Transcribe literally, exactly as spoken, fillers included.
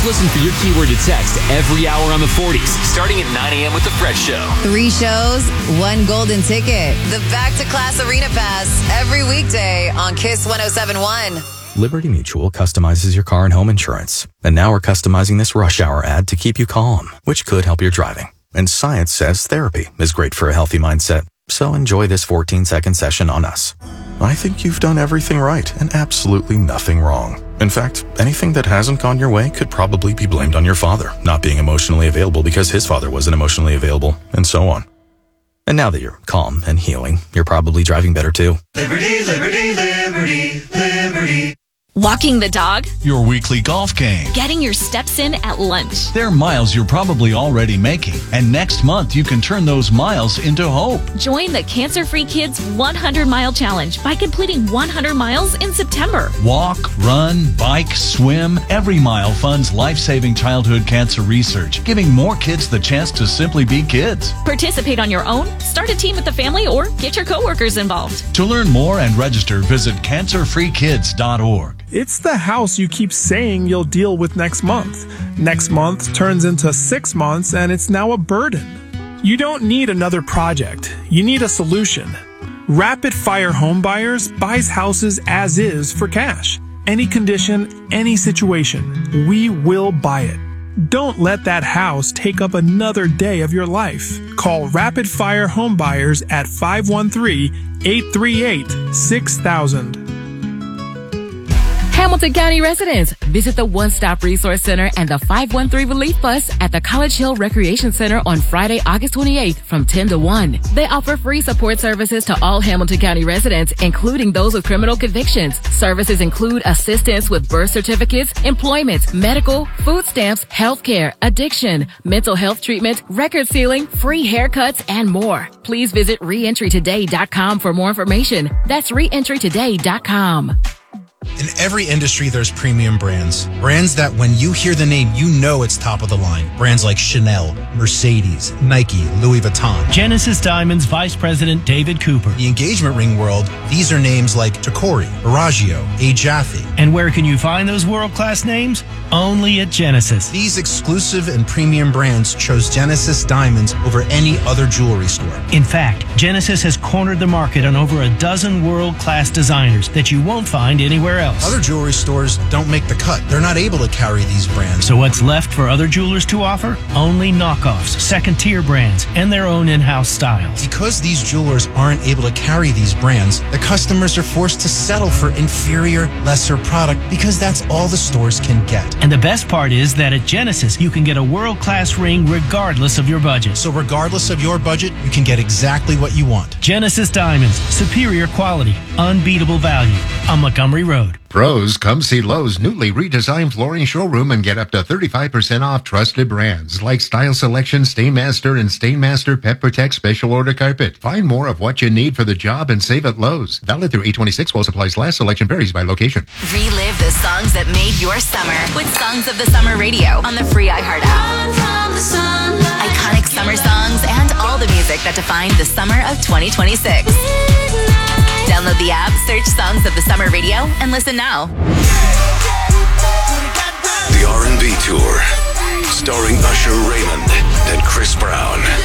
Just listen for your keyword to text every hour on the forties, starting at nine a.m. with The Fred Show. Three shows, one golden ticket. The Back to Class Arena Pass every weekday on Kiss one oh seven point one. Liberty Mutual customizes your car and home insurance. And now we're customizing this rush hour ad to keep you calm, which could help your driving. And science says therapy is great for a healthy mindset. So enjoy this fourteen-second session on us. I think you've done everything right and absolutely nothing wrong. In fact, anything that hasn't gone your way could probably be blamed on your father not being emotionally available because his father wasn't emotionally available, and so on. And now that you're calm and healing, you're probably driving better too. Liberty, liberty, liberty, liberty. Walking the dog? Your weekly golf game. Getting your steps in at lunch. They're miles you're probably already making. And next month, you can turn those miles into hope. Join the Cancer-Free Kids one hundred mile Challenge by completing one hundred miles in September. Walk, run, bike, swim. Every mile funds life-saving childhood cancer research, giving more kids the chance to simply be kids. Participate on your own, start a team with the family, or get your coworkers involved. To learn more and register, visit cancer free kids dot org. It's the house you keep saying you'll deal with next month. Next month turns into six months and it's now a burden. You don't need another project. You need a solution. Rapid Fire Home Buyers buys houses as is for cash. Any condition, any situation, we will buy it. Don't let that house take up another day of your life. Call Rapid Fire Home Buyers at five one three, eight three eight, six thousand. Hamilton County residents, visit the One Stop Resource Center and the five one three Relief Bus at the College Hill Recreation Center on Friday, August twenty-eighth from ten to one. They offer free support services to all Hamilton County residents, including those with criminal convictions. Services include assistance with birth certificates, employment, medical, food stamps, healthcare, addiction, mental health treatment, record sealing, free haircuts, and more. Please visit reentry today dot com for more information. That's reentry today dot com. In every industry, there's premium brands. Brands that when you hear the name, you know it's top of the line. Brands like Chanel, Mercedes, Nike, Louis Vuitton. Genesis Diamonds Vice President David Cooper. The engagement ring world, these are names like Tacori, Bellagio, A. Jaffe. And where can you find those world-class names? Only at Genesis. These exclusive and premium brands chose Genesis Diamonds over any other jewelry store. In fact, Genesis has cornered the market on over a dozen world-class designers that you won't find anywhere else. Other jewelry stores don't make the cut. They're not able to carry these brands. So what's left for other jewelers to offer? Only knockoffs, second-tier brands, and their own in-house styles. Because these jewelers aren't able to carry these brands, the customers are forced to settle for inferior, lesser product because that's all the stores can get. And the best part is that at Genesis, you can get a world-class ring regardless of your budget. So regardless of your budget, you can get exactly what you want. Genesis Diamonds, superior quality, unbeatable value on Montgomery Road. Pros, come see Lowe's newly redesigned flooring showroom and get up to thirty-five percent off trusted brands like Style Selection, Stainmaster, and Stainmaster Pet Protect Special Order Carpet. Find more of what you need for the job and save at Lowe's. Valid through eight twenty-six while supplies last. Selection varies by location. Relive the songs that made your summer with Songs of the Summer Radio on the free iHeart app. Iconic summer songs and all the music that defined the summer of twenty twenty-six. Download the app, search Songs of the Summer Radio, and listen now. The R and B Tour, starring Usher Raymond and Chris Brown.